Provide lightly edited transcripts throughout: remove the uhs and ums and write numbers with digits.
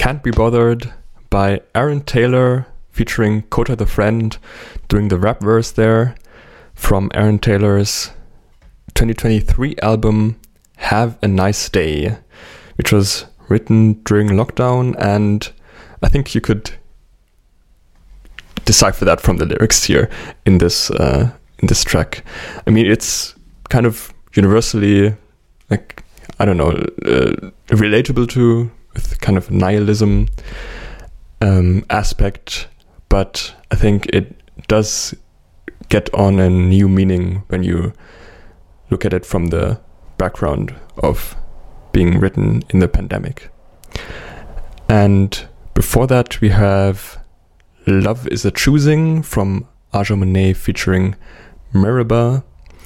Can't Be Bothered by Aaron Taylor featuring Kota the Friend doing the rap verse there from Aaron Taylor's 2023 album Have a Nice Day, which was written during lockdown, and I think you could decipher that from the lyrics here in this track. I mean, it's kind of universally, like, I don't know, relatable to with kind of nihilism aspect, but I think it does get on a new meaning when you look at it from the background of being written in the pandemic. And before that we have Love is a Choosing from Aja Monet featuring Meribah,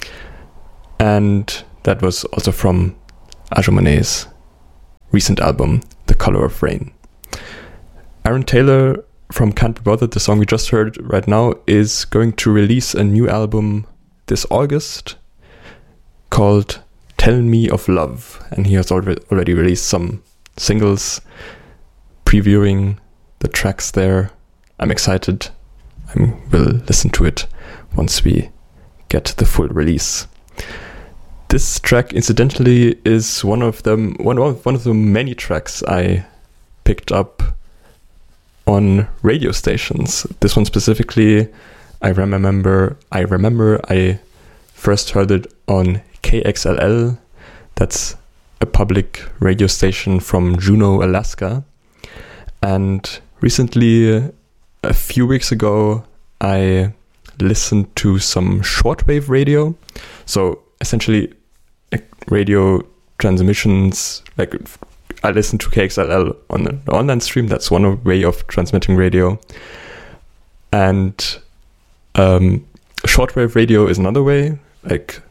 and that was also from Aja Monet's recent album The Color of Rain. Aaron Taylor from Can't Be Bothered, the song we just heard right now, is going to release a new album this August called Tell Me of Love, and he has already released some singles previewing the tracks there. I'm excited. I will listen to it once we get the full release. This track, incidentally, is one of the many tracks I picked up on radio stations. This one specifically, I remember I first heard it on KXLL. That's a public radio station from Juneau, Alaska. And recently, a few weeks ago, I listened to some shortwave radio. So essentially, like, radio transmissions, like I listened to KXLL on an online stream. That's one way of transmitting radio. And shortwave radio is another way. Like,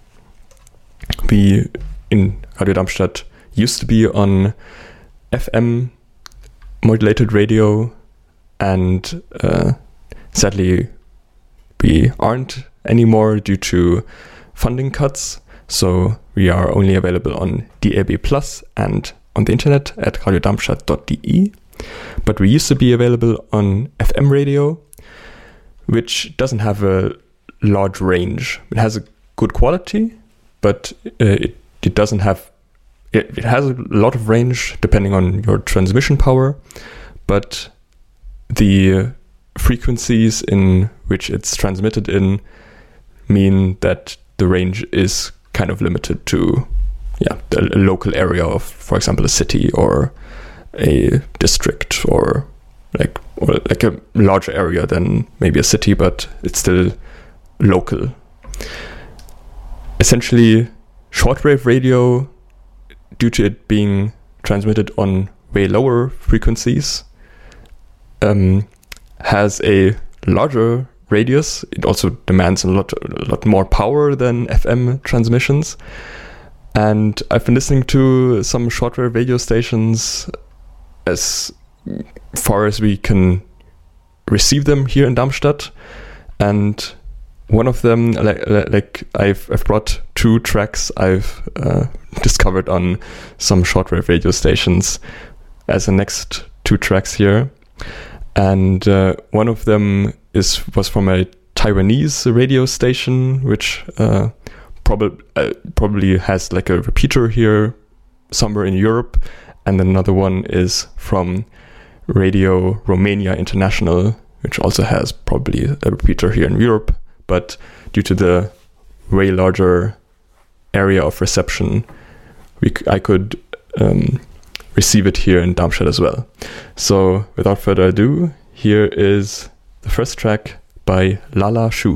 we in Radio Darmstadt used to be on FM modulated radio, and sadly we aren't anymore due to funding cuts. So we are only available on DAB+ and on the internet at radiodarmstadt.de. But we used to be available on FM radio, which doesn't have a large range. It has a good quality, but it doesn't have... It has a lot of range depending on your transmission power, but the frequencies in which it's transmitted in mean that the range is kind of limited to a local area of, for example, a city or a district, or like a larger area than maybe a city, but it's still local. Essentially, shortwave radio, due to it being transmitted on way lower frequencies, has a larger radius. It also demands a lot more power than FM transmissions. And I've been listening to some shortwave radio stations as far as we can receive them here in Darmstadt. And one of them, like I've brought 2 tracks I've discovered on some shortwave radio stations as the next 2 tracks here. And one of them was from a Taiwanese radio station, which probably has like a repeater here somewhere in Europe. And then another one is from Radio Romania International, which also has probably a repeater here in Europe. But due to the way larger area of reception, I could receive it here in Darmstadt as well. So without further ado, here is the first track by Lala Shu.